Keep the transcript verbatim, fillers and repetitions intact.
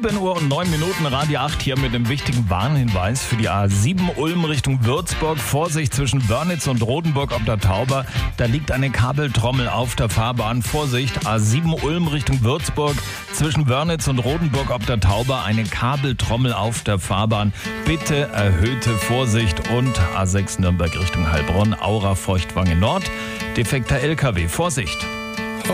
sieben Uhr und neun Minuten, Radio acht hier mit dem wichtigen Warnhinweis für die A sieben Ulm Richtung Würzburg. Vorsicht zwischen Wörnitz und Rodenburg ob der Tauber. Da liegt eine Kabeltrommel auf der Fahrbahn. Vorsicht, A sieben Ulm Richtung Würzburg. Zwischen Wörnitz und Rodenburg ob der Tauber eine Kabeltrommel auf der Fahrbahn. Bitte erhöhte Vorsicht. Und A sechs Nürnberg Richtung Heilbronn, Aura Feuchtwange Nord. Defekter L K W. Vorsicht!